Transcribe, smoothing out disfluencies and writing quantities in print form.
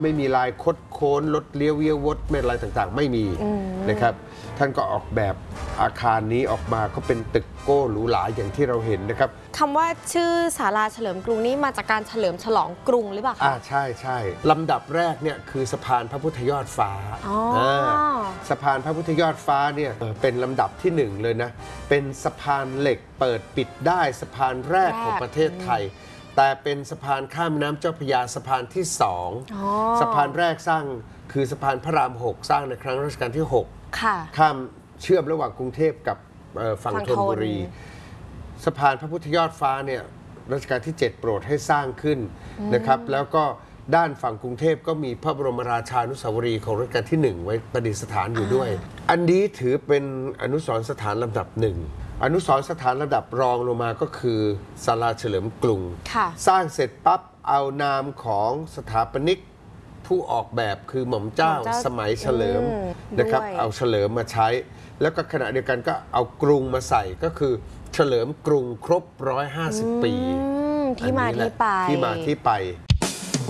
ไม่มีลายคดโค้นรถเลี้ยวเวียววดไม่อะไรต่างๆไม่มีนะครับท่านก็ออกแบบอาคารนี้ออกมาก็เป็นตึกโก้หรูหราอย่างที่เราเห็นนะครับคำว่าชื่อศาลาเฉลิมกรุงนี้มาจากการเฉลิมฉลองกรุงหรือเปล่าคะใช่ลำดับแรกเนี่ยคือสะพานพระพุทธยอดฟ้าสะพานพระพุทธยอดฟ้าเนี่ยเป็นลำดับที่1เลยนะเป็นสะพานเหล็กเปิดปิดได้สะพานแรกของประเทศไทยแต่เป็นสะพานข้ามน้ำเจ้าพระยาสะพานที่2สะพานแรกสร้างคือสะพานพระราม 6สร้างในครั้งรัชกาลที่6ข้ามเชื่อมระหว่างกรุงเทพกับฝั่งธนบุรีสะพานพระพุทธยอดฟ้าเนี่ยรัชกาลที่7โปรดให้สร้างขึ้นนะครับแล้วก็ด้านฝั่งกรุงเทพก็มีพระบรมราชานุสาวรีย์ของรัชกาลที่1ไว้ประดิษฐานอยู่ด้วยอันนี้ถือเป็นอนุสรณ์สถานลำดับ1อนุสรณ์สถานระดับรองลงมาก็คือศาลาเฉลิมกรุงสร้างเสร็จปั๊บเอานามของสถาปนิกผู้ออกแบบคือหม่อมเจ้าสมัยเฉลิมนะครับเอาเฉลิมมาใช้แล้วก็ขณะเดียวกันก็เอากรุงมาใส่ก็คือเฉลิมกรุงครบ150 ปีที่มาที่ไป